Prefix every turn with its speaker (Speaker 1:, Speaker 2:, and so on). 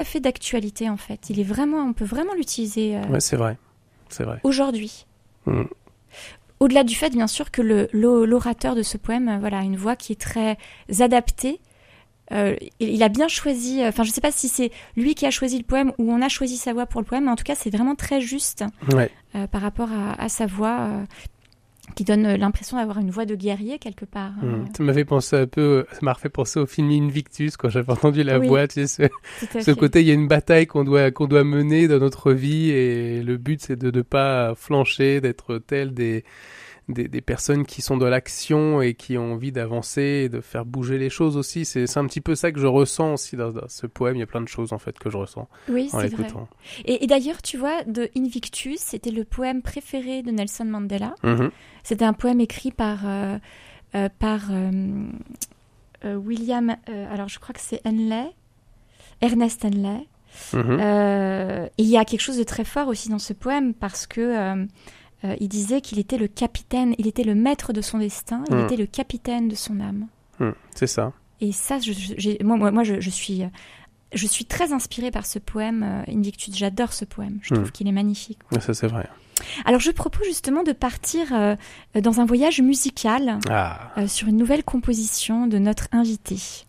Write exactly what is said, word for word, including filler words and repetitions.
Speaker 1: fait d'actualité en fait. Il est vraiment, on peut vraiment l'utiliser. Euh,
Speaker 2: ouais, c'est vrai, c'est vrai.
Speaker 1: Aujourd'hui.
Speaker 2: Mmh.
Speaker 1: Au-delà du fait, bien sûr, que le, l'orateur de ce poème, euh, voilà, a une voix qui est très adaptée. Euh, il, il a bien choisi. Enfin, je ne sais pas si c'est lui qui a choisi le poème ou on a choisi sa voix pour le poème, mais en tout cas, c'est vraiment très juste
Speaker 2: ouais.
Speaker 1: euh, par rapport à, à sa voix. Euh, qui donne l'impression d'avoir une voix de guerrier quelque part.
Speaker 2: Mmh.
Speaker 1: Euh...
Speaker 2: Ça m'a fait penser un peu, ça m'a refait penser au film Invictus quand j'avais entendu la
Speaker 1: oui,
Speaker 2: voix, tu sais, ce, ce côté, il y a une bataille qu'on doit, qu'on doit mener dans notre vie et le but c'est de ne pas flancher, d'être tel des, des, des personnes qui sont dans l'action et qui ont envie d'avancer et de faire bouger les choses aussi. C'est, c'est un petit peu ça que je ressens aussi dans, dans ce poème. Il y a plein de choses en fait que je ressens
Speaker 1: oui,
Speaker 2: en
Speaker 1: c'est
Speaker 2: l'écoutant.
Speaker 1: Vrai. Et, et d'ailleurs, tu vois, de Invictus, c'était le poème préféré de Nelson Mandela.
Speaker 2: Mmh.
Speaker 1: C'était un poème écrit par, euh, euh, par euh, euh, William, euh, alors je crois que c'est Henley, Ernest Henley.
Speaker 2: Mmh.
Speaker 1: Euh, et il y a quelque chose de très fort aussi dans ce poème parce que euh, euh, il disait qu'il était le capitaine, il était le maître de son destin, il mmh. était le capitaine de son âme.
Speaker 2: Mmh. C'est ça.
Speaker 1: Et ça, je, j'ai, moi, moi, moi je, je suis... Je suis très inspirée par ce poème, euh, Invictus. J'adore ce poème. Je trouve mmh. qu'il est magnifique.
Speaker 2: Ça, c'est vrai.
Speaker 1: Alors, je propose justement de partir euh, dans un voyage musical
Speaker 2: ah.
Speaker 1: euh, sur une nouvelle composition de notre invité.